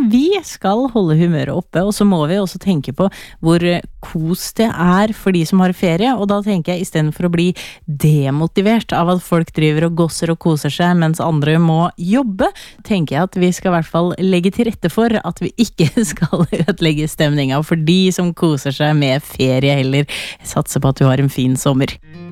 vi skal holde humøret oppe, og så må vi også tenke på hvor kos det for de som har ferie, og da tenker jeg i stedet for å bli demotivert av at folk driver og gosser og koser seg mens andre må jobbe, tenker jeg at vi skal i hvert fall legge til rette for at vi ikke skal ødelegge stemninga for de som koser seg med ferie heller. Satser på at du har en fin sommer.